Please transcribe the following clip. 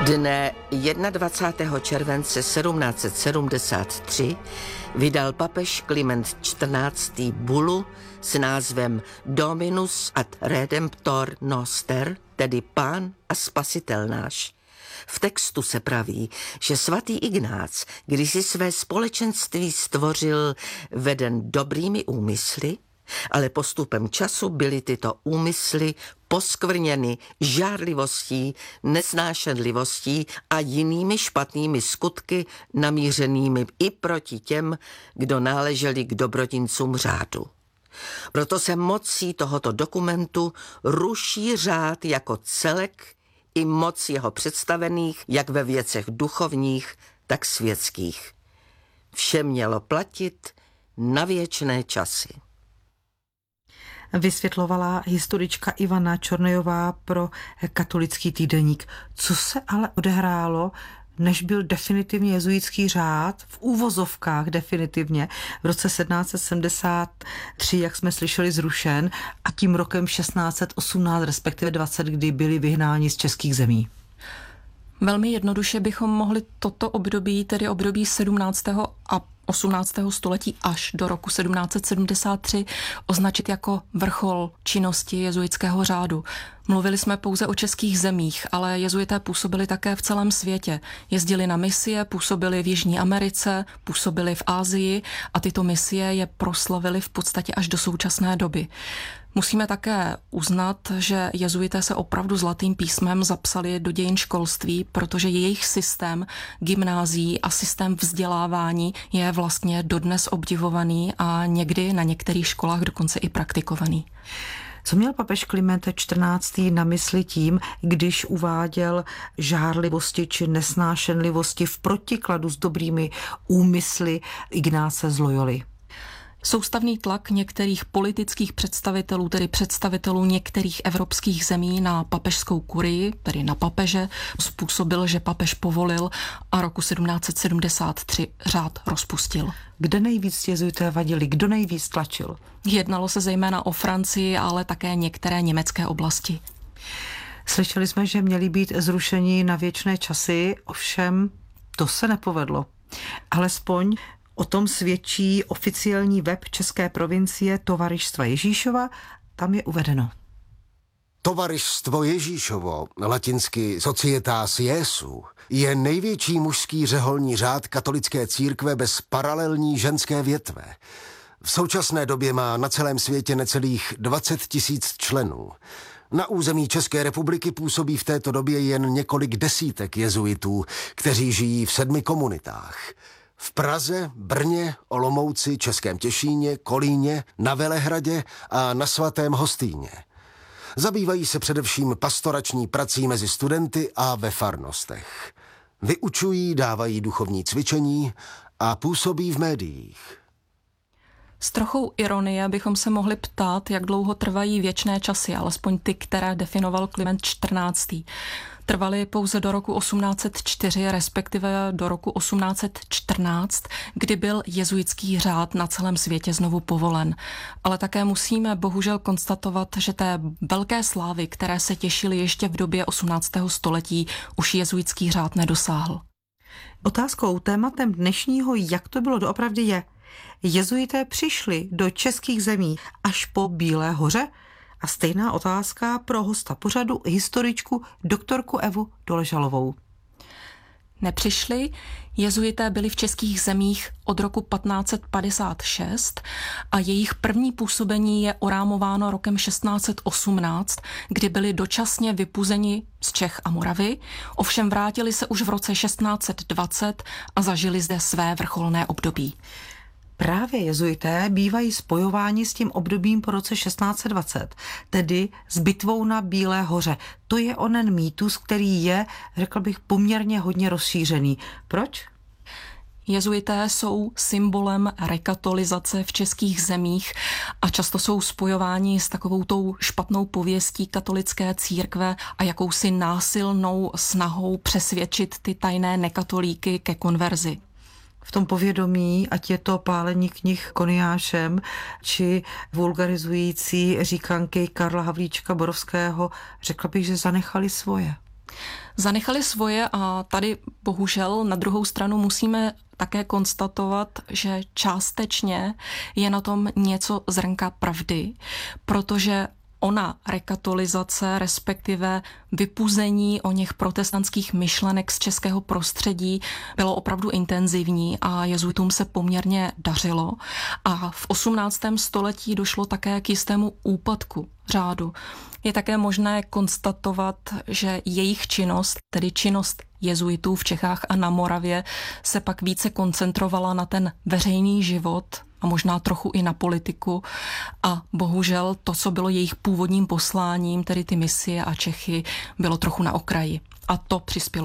Dne 21. července 1773 vydal papež Kliment XIV. Bulu s názvem Dominus ad Redemptor Noster, tedy Pán a Spasitel náš. V textu se praví, že svatý Ignác, když si své společenství stvořil veden dobrými úmysly, ale postupem času byly tyto úmysly poskvrněny žárlivostí, nesnášenlivostí a jinými špatnými skutky namířenými i proti těm, kdo náleželi k dobrodincům řádu. Proto se mocí tohoto dokumentu ruší řád jako celek i moc jeho představených, jak ve věcech duchovních, tak světských. Vše mělo platit na věčné časy. Vysvětlovala historička Ivana Čornejová pro Katolický týdeník. Co se ale odehrálo, než byl definitivně jezuitský řád, v úvozovkách definitivně, v roce 1773, jak jsme slyšeli, zrušen a tím rokem 1618, respektive 20, kdy byli vyhnáni z českých zemí? Velmi jednoduše bychom mohli toto období, tedy období 17. a 18. století až do roku 1773 označit jako vrchol činnosti jezuitského řádu. Mluvili jsme pouze o českých zemích, ale jezuité působili také v celém světě. Jezdili na misie, působili v Jižní Americe, působili v Asii a tyto misie je proslavily v podstatě až do současné doby. Musíme také uznat, že jezuité se opravdu zlatým písmem zapsali do dějin školství, protože jejich systém gymnázií a systém vzdělávání je vlastně dodnes obdivovaný a někdy na některých školách dokonce i praktikovaný. Co měl papež Kliment XIV. Na mysli tím, když uváděl žárlivosti či nesnášenlivosti v protikladu s dobrými úmysly Ignáce z Loyoly? Soustavný tlak některých politických představitelů, tedy představitelů některých evropských zemí na papežskou kurii, tedy na papeže, způsobil, že papež povolil a roku 1773 řád rozpustil. Kde nejvíc jezuité vadili? Kdo nejvíc tlačil? Jednalo se zejména o Francii, ale také některé německé oblasti. Slyšeli jsme, že měli být zrušeni na věčné časy, ovšem to se nepovedlo. Alespoň o tom svědčí oficiální web České provincie Tovarištva Ježíšova, tam je uvedeno. Tovarištvo Ježíšovo, latinsky Societas Jesu, je největší mužský řeholní řád katolické církve bez paralelní ženské větve. V současné době má na celém světě necelých 20 000 členů. Na území České republiky působí v této době jen několik desítek jezuitů, kteří žijí v 7 komunitách. V Praze, Brně, Olomouci, Českém Těšíně, Kolíně, na Velehradě a na Svatém Hostýně. Zabývají se především pastorační prací mezi studenty a ve farnostech. Vyučují, dávají duchovní cvičení a působí v médiích. S trochou ironie bychom se mohli ptát, jak dlouho trvají věčné časy, alespoň ty, které definoval Kliment XIV. Trvaly pouze do roku 1804, respektive do roku 1814, kdy byl jezuitský řád na celém světě znovu povolen. Ale také musíme bohužel konstatovat, že té velké slávy, které se těšily ještě v době 18. století, už jezuitský řád nedosáhl. Otázkou, tématem dnešního, jak to bylo doopravdy je, jezuité přišli do českých zemí až po Bílé hoře? A stejná otázka pro hosta pořadu, historičku doktorku Evu Doležalovou. Nepřišli, jezuité byli v českých zemích od roku 1556 a jejich první působení je orámováno rokem 1618, kdy byli dočasně vypuzeni z Čech a Moravy, ovšem vrátili se už v roce 1620 a zažili zde své vrcholné období. Právě jezuité bývají spojováni s tím obdobím po roce 1620, tedy s bitvou na Bílé hoře. To je onen mýtus, který je, řekl bych, poměrně hodně rozšířený. Proč? Jezuité jsou symbolem rekatolizace v českých zemích a často jsou spojováni s takovou tou špatnou pověstí katolické církve a jakousi násilnou snahou přesvědčit ty tajné nekatolíky ke konverzi. V tom povědomí, ať je to pálení knih koniášem, či vulgarizující říkanky Karla Havlíčka Borovského, řekla bych, že zanechali svoje. Zanechali svoje a tady bohužel na druhou stranu musíme také konstatovat, že částečně je na tom něco zrnka pravdy, protože ona rekatolizace, respektive vypuzení o něch protestantských myšlenek z českého prostředí bylo opravdu intenzivní a jezuitům se poměrně dařilo. A v 18. století došlo také k jistému úpadku řádu. Je také možné konstatovat, že jejich činnost, tedy činnost jezuitů v Čechách a na Moravě, se pak více koncentrovala na ten veřejný život a možná trochu i na politiku. A bohužel to, co bylo jejich původním posláním, tedy ty misie a Čechy, bylo trochu na okraji. A to přispělo